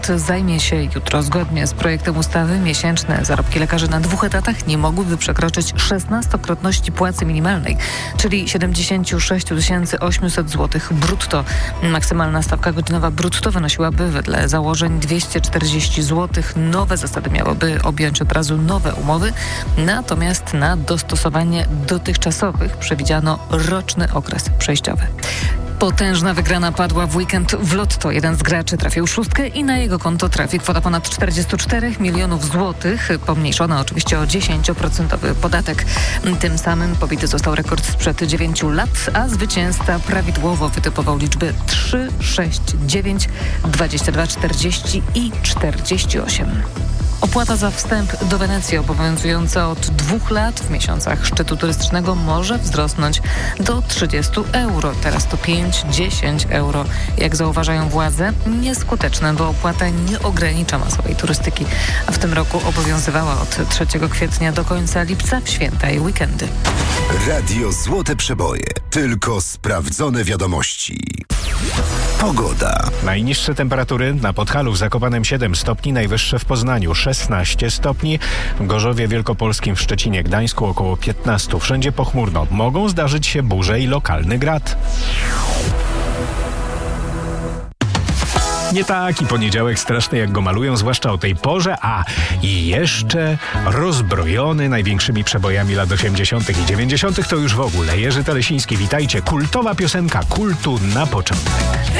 zajmie się jutro. Zgodnie z projektem ustawy miesięczne zarobki lekarzy na 2 etatach nie mogłyby przekroczyć 16-krotności płacy minimalnej, czyli 76 800 zł brutto. Maksymalna stawka godzinowa brutto wynosiłaby wedle założeń 240 zł. Nowe zasady miałyby objąć od razu nowe umowy, natomiast na dostosowanie dotychczasowych przewidziano roczny okres przejściowy. Potężna wygrana padła w weekend w Lotto. Jeden z graczy trafił 6 i na jego konto trafi kwota ponad 44 milionów złotych, pomniejszona oczywiście o 10% podatek. Tym samym pobity został rekord sprzed 9 lat, a zwycięzca prawidłowo wytypował liczby 3, 6, 9, 22, 40 i 48. Opłata za wstęp do Wenecji obowiązująca od 2 lat w miesiącach szczytu turystycznego może wzrosnąć do 30 euro. Teraz to 5-10 euro. Jak zauważają władze, nieskuteczne, bo opłata nie ogranicza masowej turystyki, a w tym roku obowiązywała od 3 kwietnia do końca lipca w święta i weekendy. Radio Złote Przeboje. Tylko sprawdzone wiadomości. Pogoda. Najniższe temperatury na Podhalu w Zakopanem 7 stopni, najwyższe w Poznaniu 16 stopni, w Gorzowie Wielkopolskim, w Szczecinie, Gdańsku około 15. Wszędzie pochmurno. Mogą zdarzyć się burze i lokalny grad. Nie taki poniedziałek straszny, jak go malują, zwłaszcza o tej porze, i jeszcze rozbrojony największymi przebojami lat 80. i 90. to już w ogóle. Jerzy Telesiński, witajcie. Kultowa piosenka kultu na początek.